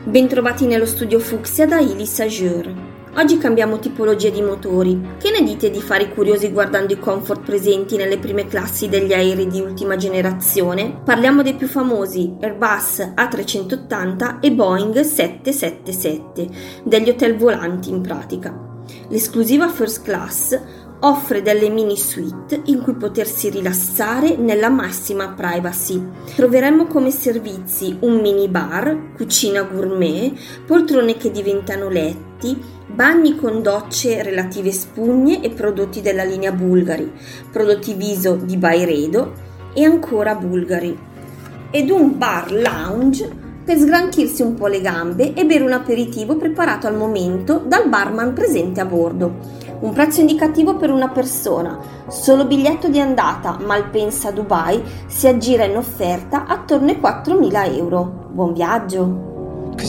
Bentrovati nello studio Fucsia da Elis Azure. Oggi cambiamo tipologia di motori. Che ne dite di fare i curiosi guardando i comfort presenti nelle prime classi degli aerei di ultima generazione? Parliamo dei più famosi Airbus A380 e Boeing 777, degli hotel volanti in pratica. L'esclusiva First Class offre delle mini suite in cui potersi rilassare nella massima privacy. Troveremo come servizi un mini bar, cucina gourmet, poltrone che diventano letti, bagni con docce relative spugne e prodotti della linea Bulgari, prodotti viso di Byredo e ancora Bulgari, ed un bar lounge per sgranchirsi un po' le gambe e bere un aperitivo preparato al momento dal barman presente a bordo. Un prezzo indicativo per una persona, solo biglietto di andata Malpensa Dubai si aggira in offerta attorno ai 4.000 euro. Buon viaggio!